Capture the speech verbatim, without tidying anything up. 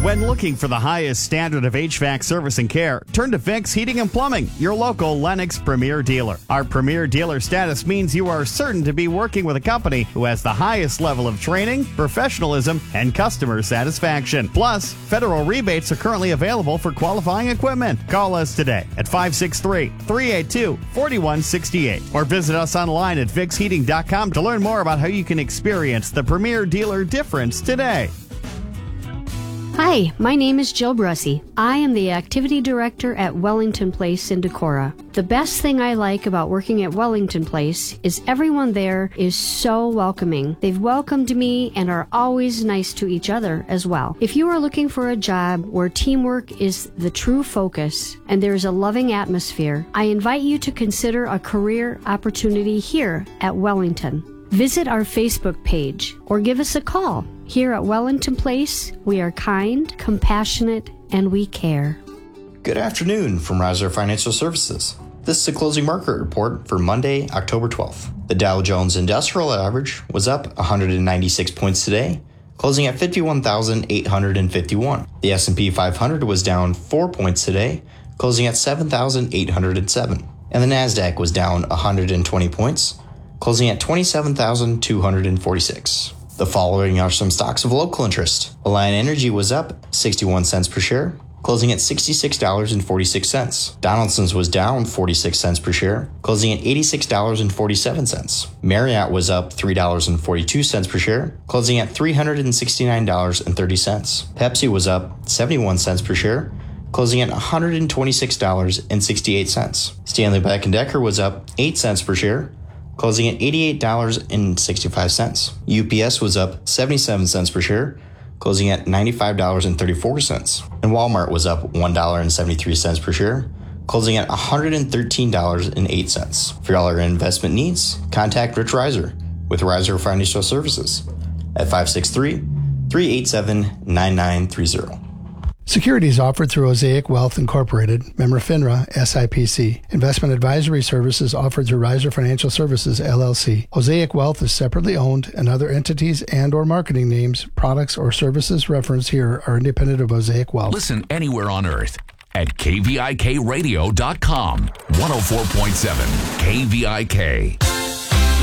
When looking for the highest standard of H V A C service and care, turn to Vicks Heating and Plumbing, your local Lennox Premier dealer. Our Premier dealer status means you are certain to be working with a company who has the highest level of training, professionalism, and customer satisfaction. Plus, federal rebates are currently available for qualifying equipment. Call us today at five six three, three eight two, four one six eight or visit us online at vicks heating dot com to learn more about how you can experience the Premier dealer difference today. Hi, my name is Jill Brussy. I am the Activity Director at Wellington Place in Decorah. The best thing I like about working at Wellington Place is everyone there is so welcoming. They've welcomed me and are always nice to each other as well. If you are looking for a job where teamwork is the true focus and there is a loving atmosphere, I invite you to consider a career opportunity here at Wellington. Visit our Facebook page or give us a call. Here at Wellington Place, we are kind, compassionate, and we care. Good afternoon from Riser Financial Services. This is the closing market report for Monday, October twelfth. The Dow Jones Industrial Average was up one hundred ninety-six points today, closing at fifty-one thousand eight hundred fifty-one. The S and P five hundred was down four points today, closing at seven thousand eight hundred seven. And the NASDAQ was down one hundred twenty points, closing at twenty-seven thousand two hundred forty-six. The following are some stocks of local interest. Alliant Energy was up sixty-one cents per share, closing at sixty-six dollars and forty-six cents. Donaldson's was down forty-six cents per share, closing at eighty-six dollars and forty-seven cents. Marriott was up three dollars and forty-two cents per share, closing at three hundred sixty-nine dollars and thirty cents. Pepsi was up seventy-one cents per share, closing at one hundred twenty-six dollars and sixty-eight cents. Stanley Black and Decker was up eight cents per share, closing at eighty-eight dollars and sixty-five cents. U P S was up seventy-seven cents per share, closing at ninety-five dollars and thirty-four cents. And Walmart was up one dollar and seventy-three cents per share, closing at one hundred thirteen dollars and eight cents. For all your investment needs, contact Rich Riser with Riser Financial Services at five six three, three eight seven, nine nine three zero. Securities offered through Osaic Wealth Incorporated, member FINRA, S I P C. Investment advisory services offered through Riser Financial Services, L L C. Osaic Wealth is separately owned, and other entities and or marketing names, products, or services referenced here are independent of Osaic Wealth. Listen anywhere on earth at K V I K radio dot com. one oh four point seven K V I K.